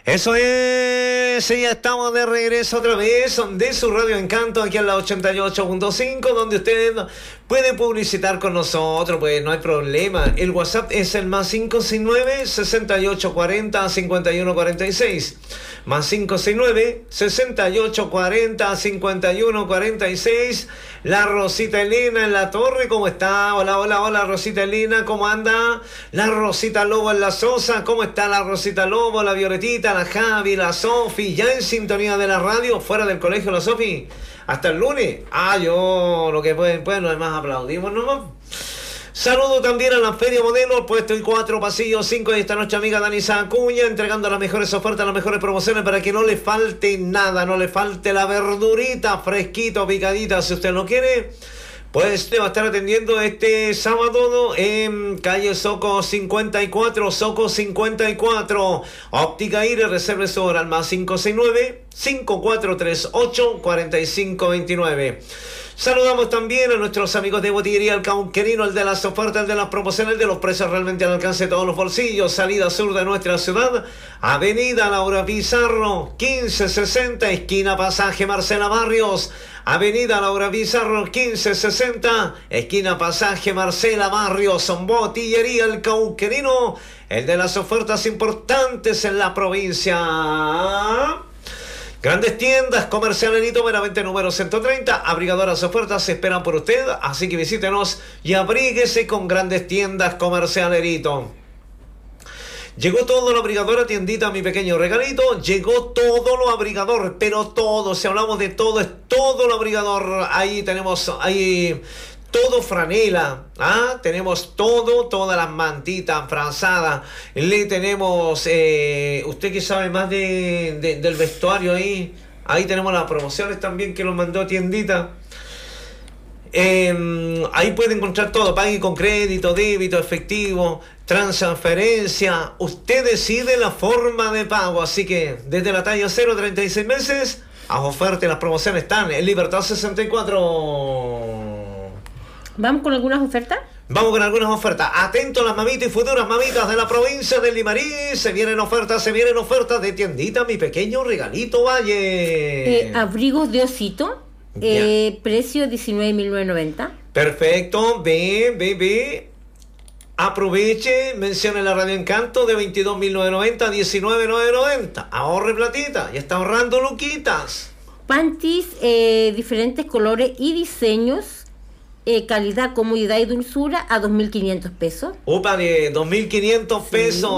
Eso es, sí, ya estamos de regreso otra vez de su Radio Encanto, aquí en la 88.5, donde usted puede publicitar con nosotros, pues no hay problema. El WhatsApp es el más 569-6840-5146. Más 569-6840-5146. La Rosita Elena en la torre, ¿cómo está? Hola, hola, hola, Rosita Elena, ¿cómo anda? La Rosita Lobo en la Sosa, ¿cómo está la Rosita Lobo? La Violetita, la Javi, la Sofi, ya en sintonía de la radio, fuera del colegio, la Sofi. Hasta el lunes. Yo, lo que pueden, lo demás aplaudimos nomás. Saludo también a la Feria Modelo, puesto y 4, pasillo 5, y esta noche amiga Danisa Acuña, entregando las mejores ofertas, las mejores promociones para que no le falte nada, no le falte la verdurita, fresquito, picadita, si usted lo quiere. Pues te va a estar atendiendo este sábado en calle Soco 54, Soco 54. Óptica Ire, reserve su hora al más 569-5438-4529. Saludamos también a nuestros amigos de Botillería El Cauqueño, el de las ofertas, el de las promociones, el de los precios realmente al alcance de todos los bolsillos. Salida sur de nuestra ciudad, Avenida Laura Pizarro, 1560, esquina Pasaje Marcela Barrios. Avenida Laura Pizarro, 1560, esquina Pasaje Marcela Barrios. Botillería El Cauqueño, el de las ofertas importantes en la provincia. Grandes tiendas, Comercial Erito, meramente número 130, abrigadoras ofertas se esperan por usted, así que visítenos y abríguese con Grandes Tiendas, Comercial Erito. Llegó todo lo abrigador a tiendita, mi pequeño regalito, llegó todo lo abrigador, pero todo, si hablamos de todo, es todo lo abrigador, ahí tenemos, ahí... todo franela, tenemos todas las mantitas frazadas, le tenemos, usted que sabe más del vestuario ahí tenemos las promociones también que nos mandó tiendita, ahí puede encontrar todo, pague con crédito, débito, efectivo, transferencia, usted decide la forma de pago, así que desde la talla 0 a 36 meses, a oferta, las promociones están en Libertad 64. ¿Vamos con algunas ofertas? Vamos con algunas ofertas. Atento a las mamitas y futuras mamitas de la provincia de Limarí. Se vienen ofertas de tiendita, mi pequeño regalito Valle. Abrigos de osito. Precio 19.990. Perfecto. Ve. Aproveche, mencione la Radio Encanto de 22.990 a 19.990. Ahorre platita. Ya está ahorrando luquitas. Panties, diferentes colores y diseños. Calidad, comodidad y dulzura a 2.500 pesos. Opa, de 2.500 pesos. Sí.